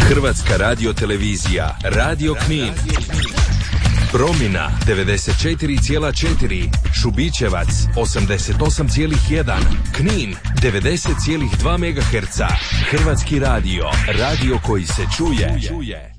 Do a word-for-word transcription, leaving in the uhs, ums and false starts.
Hrvatska radiotelevizija, Radio Knin. Promjena devedeset četiri zarez četiri, Šubićevac osamdeset osam zarez jedan, Knin devedeset zarez dva megaherca. Hrvatski radio, radio koji se čuje.